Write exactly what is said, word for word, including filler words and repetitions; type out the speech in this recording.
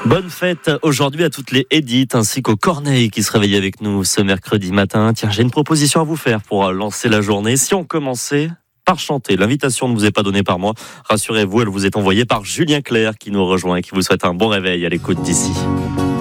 Bonne fête aujourd'hui à toutes les Edith ainsi qu'aux Corneilles qui se réveillent avec nous ce mercredi matin. Tiens, j'ai une proposition à vous faire pour lancer la journée. Si on commençait par chanter, l'invitation ne vous est pas donnée par moi. Rassurez-vous, elle vous est envoyée par Julien Clerc qui nous rejoint et qui vous souhaite un bon réveil à l'écoute d'ici.